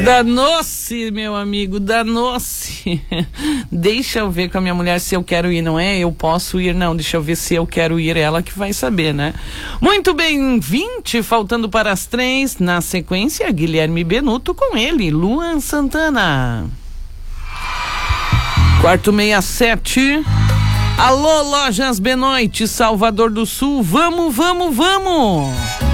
Danou-se, meu amigo, danou-se. Deixa eu ver com a minha mulher se eu quero ir, não é? Eu posso ir, não. Deixa eu ver se eu quero ir, ela que vai saber, né? Muito bem, 20, faltando para as 3. Na sequência, Guilherme Benuto com ele, Luan Santana. Quarto 67. Alô, Lojas Benoite, Salvador do Sul. Vamos, vamos, vamos!